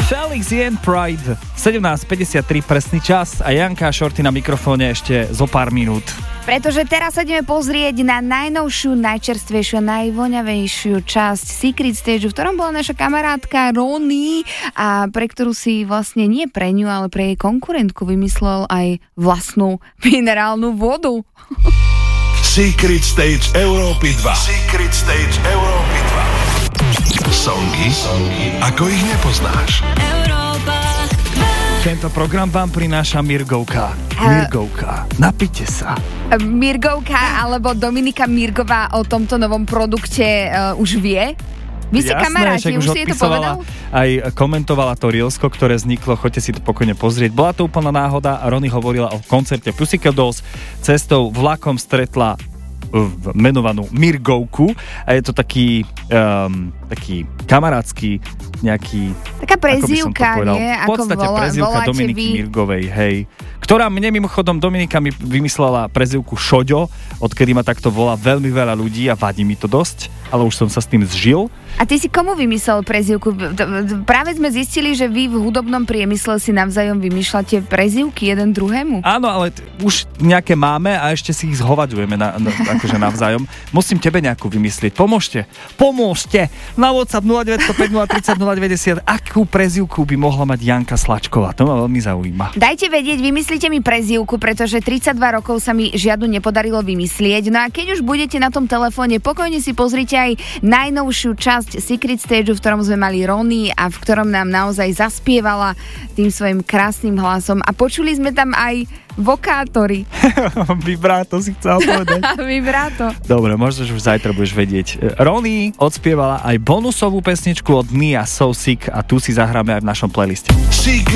Felix Jen Pride, 17:53 presný čas a Janka Šorty na mikrofóne ešte zo pár minút. Pretože teraz sa ideme pozrieť na najnovšiu, najčerstvejšiu, najvoňavejšiu časť Secret Stage, v ktorom bola naša kamarátka Roni a pre ktorú si vlastne nie pre ňu, ale pre jej konkurentku vymyslel aj vlastnú minerálnu vodu. Secret Stage Európy 2. Secret Stage Európy 2. Songy, ako ich nepoznáš. Tento program vám prináša Mirgovka. Mirgovka, napite sa. Mirgovka alebo Dominika Mirgová o tomto novom produkte už vie? Vy ste kamaráti, už si je to povedal? Aj komentovala to Reelsko, ktoré vzniklo, choďte si to pokojne pozrieť. Bola to úplná náhoda a Roni hovorila o koncerte Pussycat Dolls. Cestou vlakom stretla menovanú Mirgovku a je to taký kamarátsky nejaký... Taká prezývka, nie? V podstate prezývka Dominiky Mirgovej, hej. Ktorá mne mimochodom Dominika mi vymyslela prezývku Šoďo, odkedy ma takto volá veľmi veľa ľudí a vadí mi to dosť, ale už som sa s tým zžil. A ty si komu vymyslel prezývku? Práve sme zistili, že vy v hudobnom priemysle si navzájom vymýšľate prezývky jeden druhému. Áno, ale už nejaké máme a ešte si ich zhovadujeme akože navzájom. Musím tebe nejakú vymyslieť. Pomôžte na WhatsApp 0905 030 090. Akú prezývku by mohla mať Janka Slačková? To ma veľmi zaujíma. Dajte vedieť, vymyslite mi prezývku, pretože 32 rokov sa mi žiadnu nepodarilo vymyslieť. No a keď už budete na tom telefóne, pokojne si pozrite aj najnovšiu časť Secret Stage, v ktorom sme mali Roni a v ktorom nám naozaj zaspievala tým svojim krásnym hlasom. A počuli sme tam aj vokátory. Vibráto si chcel povedať. Vibráto. Dobre, možno, že už zajtra budeš vedieť. Roni odspievala aj bonusovú pesničku od Mia So Sick a tu si zahráme aj v našom playliste.